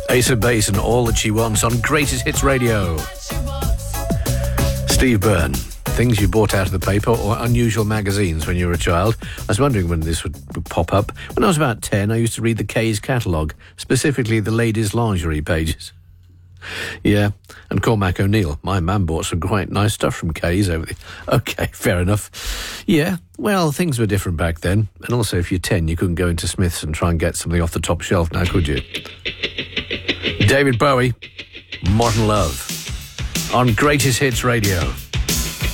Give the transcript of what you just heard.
Ace of Base and All That She Wants on Greatest Hits Radio. Steve Byrne, things you bought out of the paper or unusual magazines when you were a child. I was wondering when this would pop up. When I was about 10, I used to read the K's catalogue, specifically the ladies' lingerie pages. Yeah, and Cormac O'Neill. My man bought some quite nice stuff from K's over the... OK, fair enough. Yeah, well, things were different back then. And also, if you're 10, you couldn't go into Smith's and try and get something off the top shelf now, could you? David Bowie, Modern Love, on Greatest Hits Radio.